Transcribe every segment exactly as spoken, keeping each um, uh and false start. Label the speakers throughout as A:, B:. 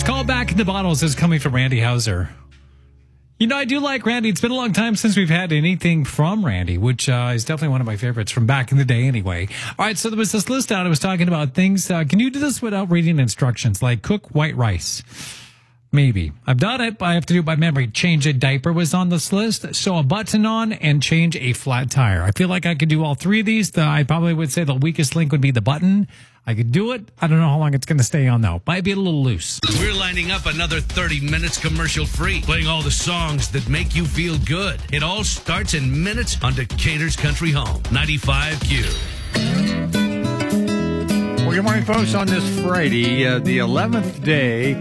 A: called Back in the Bottles is coming from Randy Houser. You know, I do like Randy. It's been a long time since we've had anything from Randy, which uh, is definitely one of my favorites from back in the day anyway. All right, so there was this list out. I was talking about things. Uh, can you do this without reading instructions, like cook white rice? Maybe. I've done it, but I have to do it by memory. Change a diaper was on this list. Sew a button on and change a flat tire. I feel like I could do all three of these. The, I probably would say the weakest link would be the button. I could do it. I don't know how long it's going to stay on, though. Might be a little loose.
B: We're lining up another thirty minutes commercial free, playing all the songs that make you feel good. It all starts in minutes on Decatur's Country Home, ninety-five Q.
C: Well, good morning, folks. On this Friday, uh, the eleventh day,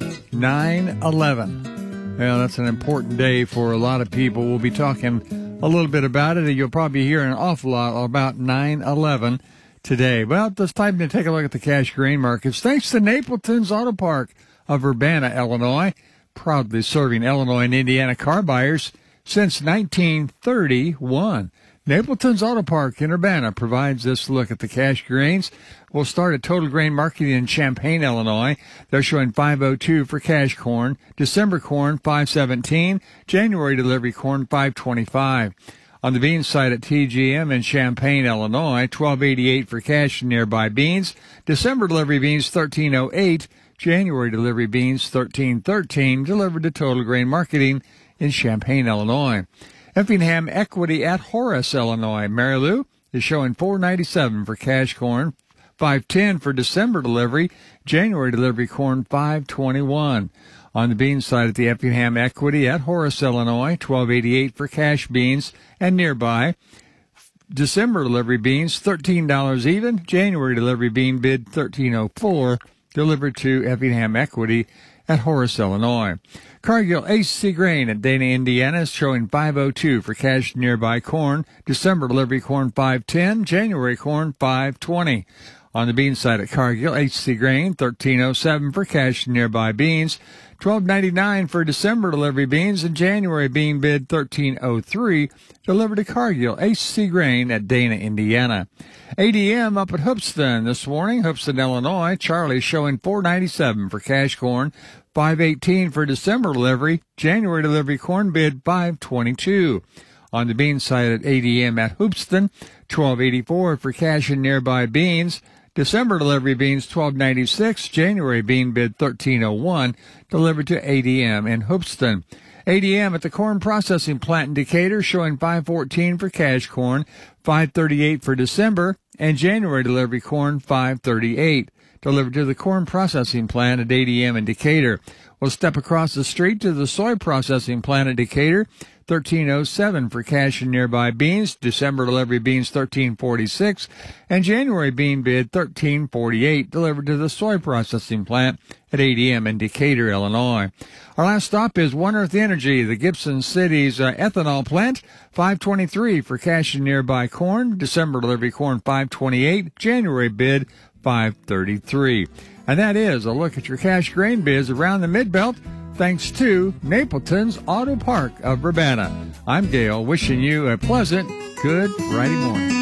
C: nine eleven. Well, that's an important day for a lot of people. We'll be talking a little bit about it. You'll probably hear an awful lot about nine eleven today. Well, it's time to take a look at the cash grain markets. Thanks to Napleton's Auto Park of Urbana, Illinois, proudly serving Illinois and Indiana car buyers since nineteen thirty-one. Napleton's Auto Park in Urbana provides this look at the cash grains. We'll start at Total Grain Marketing in Champaign, Illinois. They're showing five oh two for cash corn. December corn, five seventeen. January delivery corn, five twenty-five. On the beans side at T G M in Champaign, Illinois, twelve eighty-eight for cash and nearby beans. December delivery beans, thirteen oh eight. January delivery beans, thirteen thirteen, delivered to Total Grain Marketing in Champaign, Illinois. Effingham Equity at Horace, Illinois. Mary Lou is showing four ninety-seven for cash corn, five ten for December delivery. January delivery corn, five twenty-one. On the beans side at the Effingham Equity at Horace, Illinois, twelve eighty-eight for cash beans and nearby. December delivery beans, thirteen dollars even. January delivery bean bid, thirteen oh four, delivered to Effingham Equity at Horace, Illinois. Cargill H C Grain at Dana, Indiana is showing five oh two for cash nearby corn. December delivery corn, five ten. January corn, five twenty. On the bean side at Cargill, H C Grain, thirteen oh seven for cash nearby beans, twelve ninety-nine for December delivery beans, and January bean bid thirteen oh three, delivered to Cargill, H C Grain at Dana, Indiana. A D M up at Hoopeston this morning, Hoopeston, Illinois. Charlie showing four ninety-seven for cash corn, five eighteen for December delivery, January delivery corn bid five twenty-two. On the bean side at A D M at Hoopeston, twelve eighty-four for cash and nearby beans. December delivery beans, twelve ninety-six. January bean bid, thirteen oh one, delivered to A D M in Hoopeston. A D M at the corn processing plant in Decatur, showing five fourteen for cash corn, five thirty-eight for December, and January delivery corn, five thirty-eight, delivered to the corn processing plant at A D M in Decatur. We'll step across the street to the soy processing plant at Decatur, thirteen oh seven for cash and nearby beans. December delivery beans, thirteen forty-six, and January bean bid, thirteen forty-eight, delivered to the soy processing plant at A D M in Decatur, Illinois. Our last stop is One Earth Energy, the Gibson City's uh, ethanol plant, five twenty-three for cash and nearby corn. December delivery corn, five twenty-eight. January bid, five thirty-three. And that is a look at your cash grain bids around the Mid-Belt, thanks to Napleton's Auto Park of Urbana. I'm Gail, wishing you a pleasant, good Friday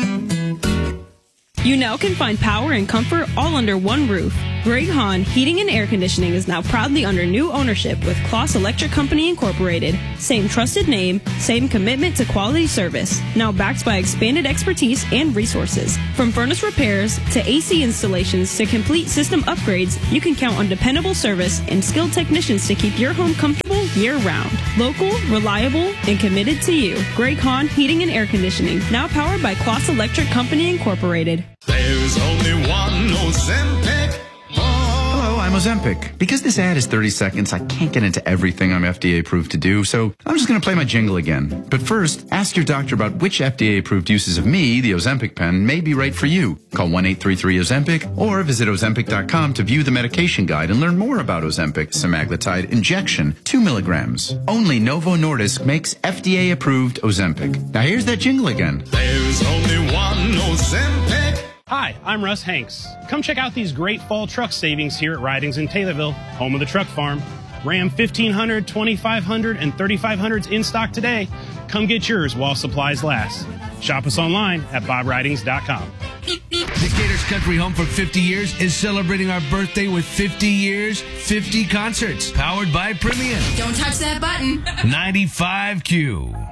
C: morning.
D: You now can find power and comfort all under one roof. Greg Hahn Heating and Air Conditioning is now proudly under new ownership with Kloss Electric Company Incorporated. Same trusted name, same commitment to quality service. Now backed by expanded expertise and resources. From furnace repairs to A C installations to complete system upgrades, you can count on dependable service and skilled technicians to keep your home comfortable year-round. Local, reliable, and committed to you. Greg Hahn Heating and Air Conditioning, now powered by Kloss Electric Company Incorporated.
E: There's only one Ozempic.
F: Hello, I'm Ozempic. Because this ad is thirty seconds, I can't get into everything I'm F D A approved to do, so I'm just going to play my jingle again. But first, ask your doctor about which F D A approved uses of me, the Ozempic pen, may be right for you. Call one eight three three Ozempic or visit Ozempic dot com to view the medication guide and learn more about Ozempic semaglutide injection, two milligrams. Only Novo Nordisk makes F D A approved Ozempic. Now here's that jingle again.
E: There's only one Ozempic.
G: Hi, I'm Russ Hanks. Come check out these great fall truck savings here at Ridings in Taylorville, home of the truck farm. Ram fifteen hundred, twenty-five hundred, and thirty-five hundreds in stock today. Come get yours while supplies last. Shop us online at bob ridings dot com.
B: The Gators Country Home for fifty years is celebrating our birthday with fifty years, fifty concerts, powered by Premium.
H: Don't touch that button.
B: ninety-five Q.